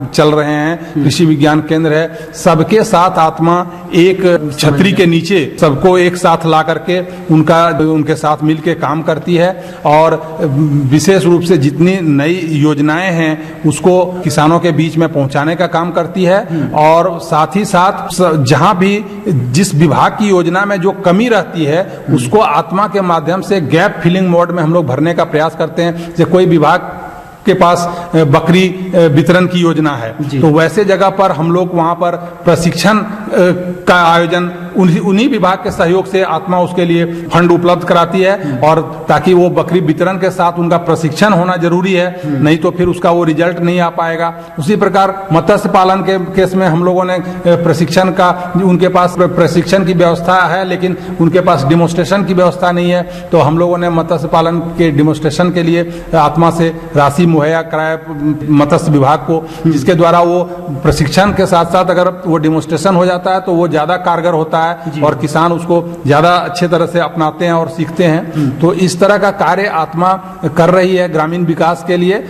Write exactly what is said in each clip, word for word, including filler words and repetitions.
चल रहे हैं, कृषि विज्ञान केंद्र है, सबके साथ आत्मा एक छतरी के नीचे सबको एक साथ ला करके उनका उनके साथ मिलके काम करती है और विशेष रूप से जितनी नई योजनाएं हैं उसको किसानों के बीच में पहुंचाने का काम करती है और साथ ही साथ जहां भी जिस विभाग की योजना में जो कमी रहती है उसको आत्मा के माध्यम से गैप फिलिंग मोड में हम लोग भरने का प्रयास करते हैं। जैसे कोई विभाग के पास बकरी वितरण की योजना है तो वैसे जगह पर हम लोग वहां पर प्रशिक्षण का आयोजन उन्हीं विभाग के सहयोग से आत्मा उसके लिए फंड उपलब्ध कराती है और ताकि वो बकरी वितरण के साथ उनका प्रशिक्षण होना जरूरी है, नहीं तो फिर उसका वो रिजल्ट नहीं आ पाएगा। उसी प्रकार मत्स्य पालन के केस में हम लोगों ने प्रशिक्षण का उनके पास प्रशिक्षण की व्यवस्था है लेकिन उनके पास डिमोन्स्ट्रेशन की व्यवस्था नहीं है, तो हम लोगों ने मत्स्य पालन के डिमोन्स्ट्रेशन के लिए आत्मा से राशि मुहैया कराया मत्स्य विभाग को, जिसके द्वारा वो प्रशिक्षण के साथ साथ अगर वो डिमोन्स्ट्रेशन हो जाता है तो वो ज्यादा कारगर होता है और किसान उसको ज्यादा अच्छे तरह से अपनाते हैं और सीखते हैं। तो इस तरह का कार्य आत्मा कर रही है ग्रामीण विकास के लिए,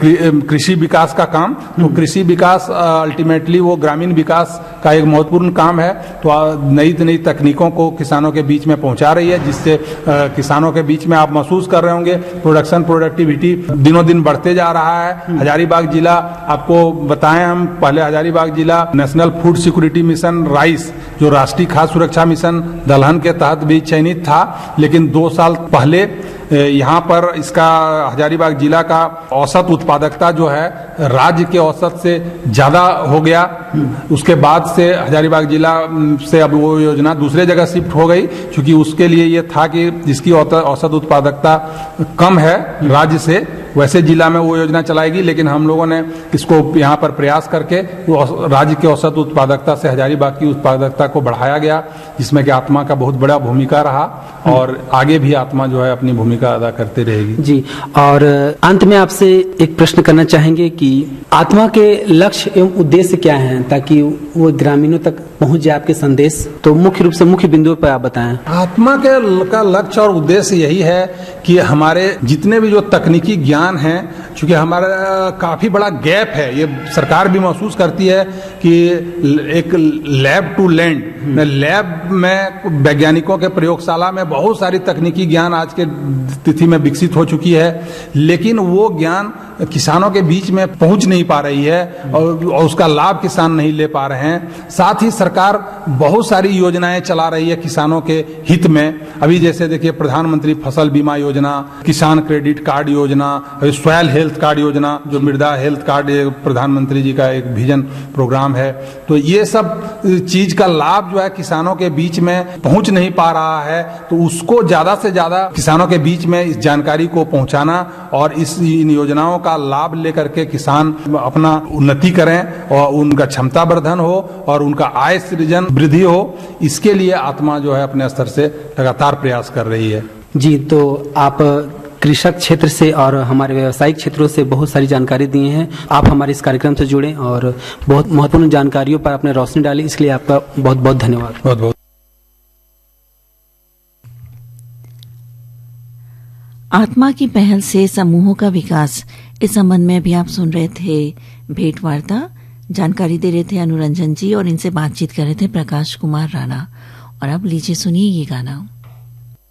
कृषि विकास का काम। तो कृषि विकास अल्टीमेटली वो ग्रामीण विकास का एक महत्वपूर्ण काम है। तो नई नई तकनीकों को किसानों के बीच में पहुंचा रही है, जिससे किसानों के बीच में आप महसूस कर रहे होंगे प्रोडक्शन प्रोडक्टिविटी दिनों दिन बढ़ते जा रहा है। हजारीबाग जिला, आपको बताएं हम पहले हजारीबाग जिला national food security mission rice जो राष्ट्रीय खाद्य सुरक्षा मिशन दलहन के तहत भी चयनित था, लेकिन दो साल पहले यहाँ पर इसका हजारीबाग जिला का औसत उत्पादकता जो है राज्य के औसत से ज्यादा हो गया। उसके बाद से हजारीबाग जिला से अब वो योजना दूसरे जगह शिफ्ट हो गई, क्योंकि उसके लिए ये था कि जिसकी औसत उत्पादकता कम है राज्य से वैसे जिला में वो योजना चलाएगी, लेकिन हम लोगों ने इसको यहाँ पर प्रयास करके राज्य के औसत उत्पादकता से हजारीबाग की उत्पादकता को बढ़ाया गया, जिसमें कि आत्मा का बहुत बड़ा भूमिका रहा और आगे भी आत्मा जो है अपनी भूमिका अदा करती रहेगी। जी, और अंत में आपसे एक प्रश्न करना चाहेंगे कि आत्मा के लक्ष्य एवं उद्देश्य क्या हैं ताकि वो ग्रामीणों तक पहुंच जाए आपके संदेश, तो मुख्य रूप से मुख्य बिंदुओं पर आप बताएं। आत्मा के का लक्ष्य और उद्देश्य यही है कि हमारे जितने भी जो तकनीकी ज्ञान है, क्योंकि हमारा काफी बड़ा गैप है, ये सरकार भी महसूस करती है कि एक लैब टू लैंड, लैब में वैज्ञानिकों के प्रयोगशाला में बहुत सारी तकनीकी ज्ञान आज के तिथि में विकसित हो चुकी है, लेकिन वो ज्ञान किसानों के बीच में पहुंच नहीं पा रही है और उसका लाभ किसान नहीं ले पा रहे हैं। साथ ही सरकार बहुत सारी योजनाएं चला रही है किसानों के हित में। अभी जैसे देखिए प्रधानमंत्री फसल बीमा योजना, किसान क्रेडिट कार्ड योजना, सॉयल हेल्थ कार्ड योजना जो मृदा हेल्थ कार्ड प्रधानमंत्री जी का एक विजन प्रोग्राम है। तो ये सब चीज का लाभ जो है किसानों के बीच में पहुंच नहीं पा रहा है, तो उसको ज्यादा से ज्यादा किसानों के बीच में इस जानकारी को पहुंचाना और इस इन योजनाओं का लाभ लेकर के किसान अपना उन्नति करें और उनका क्षमता वर्धन हो और उनका आय सृजन वृद्धि हो, इसके लिए आत्मा जो है अपने स्तर से लगातार प्रयास कर रही है। जी, तो आप कृषक क्षेत्र से और हमारे व्यावसायिक क्षेत्रों से बहुत सारी जानकारी दी हैं। आप हमारे इस कार्यक्रम से जुड़े और बहुत महत्वपूर्ण जानकारियों पर आपने रोशनी डाली, इसलिए आपका बहुत बहुत धन्यवाद। बहुत बहुत आत्मा की पहल से समूहों का विकास, इस संबंध में भी आप सुन रहे थे भेंट वार्ता। जानकारी दे रहे थे अनुरंजन जी और इनसे बातचीत कर रहे थे प्रकाश कुमार राणा। और अब लीजिए सुनिए ये गाना।